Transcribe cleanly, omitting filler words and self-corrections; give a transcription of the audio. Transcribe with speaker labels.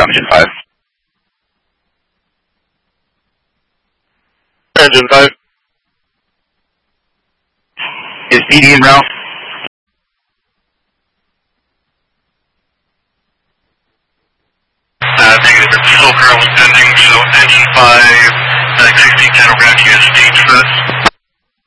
Speaker 1: engine 5.
Speaker 2: Engine 5.
Speaker 1: Is PD en route?
Speaker 3: Negative. Still currently pending, so engine 5, 1610 will grab you as stage first.